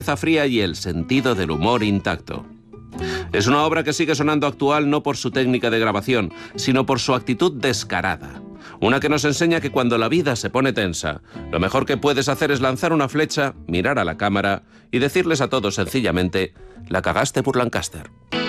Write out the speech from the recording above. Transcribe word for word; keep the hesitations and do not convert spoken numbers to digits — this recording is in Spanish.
fría y el sentido del humor intacto. Es una obra que sigue sonando actual no por su técnica de grabación, sino por su actitud descarada. Una que nos enseña que cuando la vida se pone tensa, lo mejor que puedes hacer es lanzar una flecha, mirar a la cámara y decirles a todos sencillamente: la cagaste por Lancaster.